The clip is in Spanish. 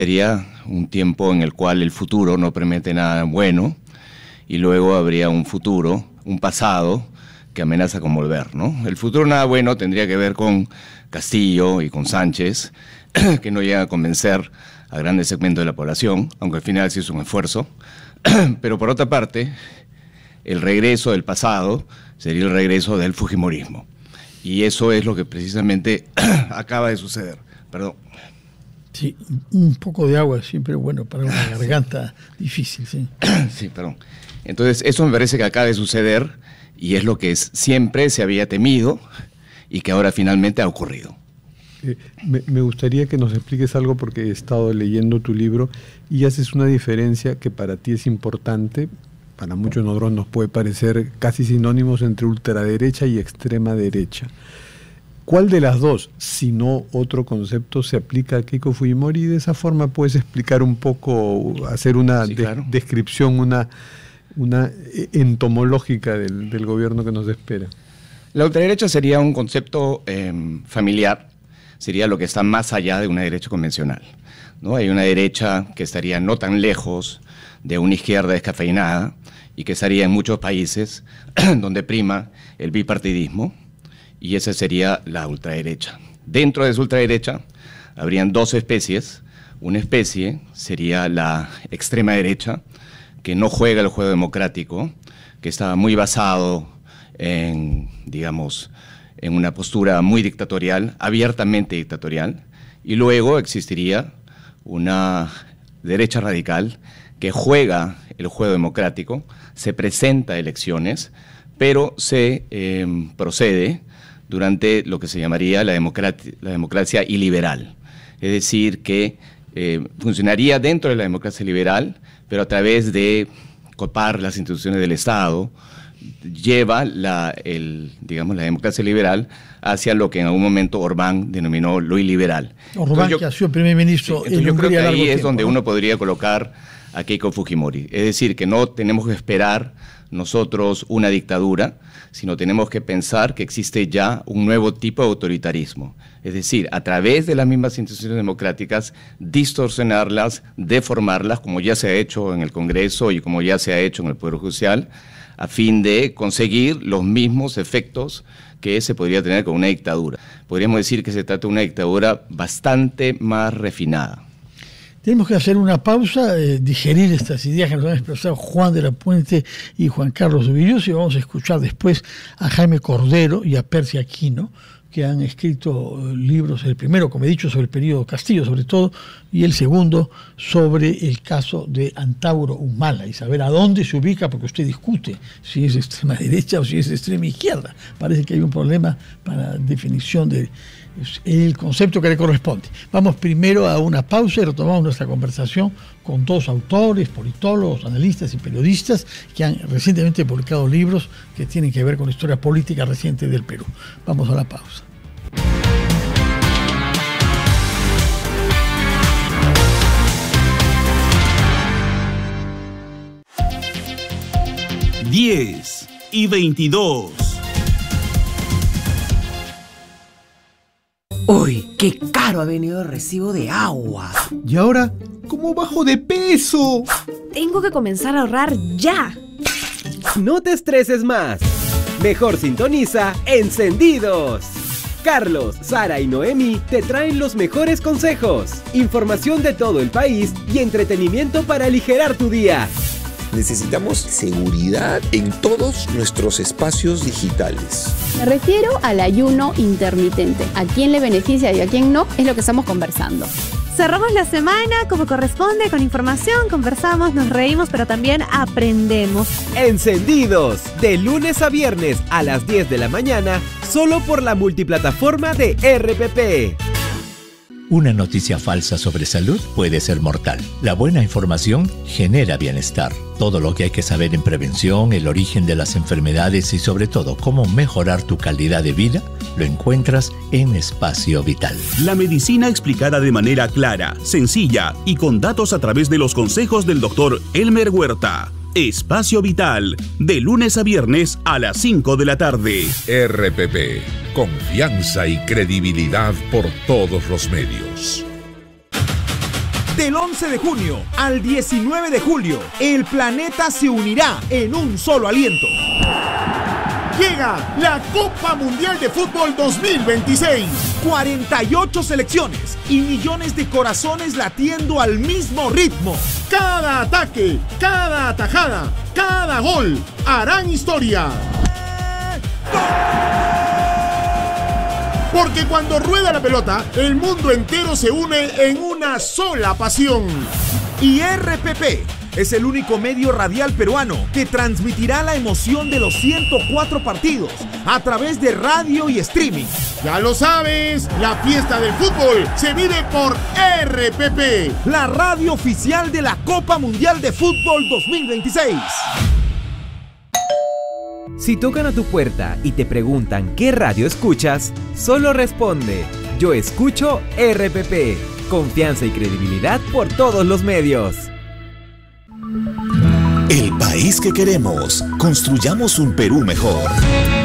Sería un tiempo en el cual el futuro no promete nada bueno y luego habría un futuro, un pasado que amenaza con volver, ¿no? El futuro nada bueno tendría que ver con Castillo y con Sánchez, que no llegan a convencer a grandes segmentos de la población, aunque al final sí es un esfuerzo. Pero por otra parte, el regreso del pasado sería el regreso del fujimorismo. Y eso es lo que precisamente acaba de suceder. Perdón. Sí, un poco de agua siempre es bueno para una garganta difícil, sí. Sí, perdón. Entonces, eso me parece que acaba de suceder y es lo que siempre se había temido y que ahora finalmente ha ocurrido. Me gustaría que nos expliques algo porque he estado leyendo tu libro y haces una diferencia que para ti es importante. Para muchos nosotros nos puede parecer casi sinónimos entre ultraderecha y extrema derecha. ¿Cuál de las dos, si no otro concepto, se aplica a Keiko Fujimori? Y de esa forma puedes explicar un poco, hacer una descripción, una entomológica del gobierno que nos espera. La ultraderecha sería un concepto familiar, sería lo que está más allá de una derecha convencional, ¿no? Hay una derecha que estaría no tan lejos de una izquierda descafeinada y que estaría en muchos países donde prima el bipartidismo, y esa sería la ultraderecha. Dentro de esa ultraderecha habrían dos especies. Una especie sería la extrema derecha, que no juega el juego democrático, que está muy basado en, digamos, en una postura muy dictatorial, abiertamente dictatorial, y luego existiría una derecha radical que juega el juego democrático, se presenta a elecciones, pero se procede durante lo que se llamaría la democracia iliberal. Es decir, que funcionaría dentro de la democracia liberal, pero a través de copar las instituciones del Estado, lleva la democracia liberal hacia lo que en algún momento Orbán denominó lo iliberal. Orbán, que ha sido primer ministro. Sí, yo creo que ahí es donde uno podría colocar a Keiko Fujimori. Es decir, que no tenemos que esperar nosotros una dictadura, sino tenemos que pensar que existe ya un nuevo tipo de autoritarismo. Es decir, a través de las mismas instituciones democráticas, distorsionarlas, deformarlas, como ya se ha hecho en el Congreso y como ya se ha hecho en el Poder Judicial, a fin de conseguir los mismos efectos que se podría tener con una dictadura. Podríamos decir que se trata de una dictadura bastante más refinada. Tenemos que hacer una pausa, digerir estas ideas que nos han expresado Juan de la Puente y Juan Carlos Ubirioz, y vamos a escuchar después a Jaime Cordero y a Percy Aquino, que han escrito libros, el primero, como he dicho, sobre el periodo Castillo, sobre todo, y el segundo sobre el caso de Antauro Humala, y saber a dónde se ubica, porque usted discute si es extrema derecha o si es extrema izquierda. Parece que hay un problema para definición de el concepto que le corresponde. Vamos primero a una pausa y retomamos nuestra conversación con dos autores, politólogos, analistas y periodistas que han recientemente publicado libros que tienen que ver con la historia política reciente del Perú. Vamos a la pausa. Diez y 22. ¡Uy, qué caro ha venido el recibo de agua! ¿Y ahora cómo bajo de peso? Tengo que comenzar a ahorrar ya. No te estreses más. Mejor sintoniza Encendidos. Carlos, Sara y Noemi te traen los mejores consejos, información de todo el país y entretenimiento para aligerar tu día. Necesitamos seguridad en todos nuestros espacios digitales. Me refiero al ayuno intermitente. ¿A quién le beneficia y a quién no? Es lo que estamos conversando. Cerramos la semana como corresponde, con información, conversamos, nos reímos, pero también aprendemos. Encendidos, de lunes a viernes a las 10 de la mañana, solo por la multiplataforma de RPP. Una noticia falsa sobre salud puede ser mortal. La buena información genera bienestar. Todo lo que hay que saber en prevención, el origen de las enfermedades y sobre todo cómo mejorar tu calidad de vida, lo encuentras en Espacio Vital. La medicina explicada de manera clara, sencilla y con datos a través de los consejos del doctor Elmer Huerta. Espacio Vital, de lunes a viernes a las 5 de la tarde. RPP, confianza y credibilidad por todos los medios. Del 11 de junio al 19 de julio, el planeta se unirá en un solo aliento. Llega la Copa Mundial de Fútbol 2026. 48 selecciones y millones de corazones latiendo al mismo ritmo. Cada ataque, cada atajada, cada gol harán historia. Porque cuando rueda la pelota, el mundo entero se une en una sola pasión. Y RPP es el único medio radial peruano que transmitirá la emoción de los 104 partidos a través de radio y streaming. Ya lo sabes, la fiesta del fútbol se vive por RPP, la radio oficial de la Copa Mundial de Fútbol 2026. Si tocan a tu puerta y te preguntan qué radio escuchas, solo responde: yo escucho RPP. Confianza y credibilidad por todos los medios. El país que queremos. Construyamos un Perú mejor.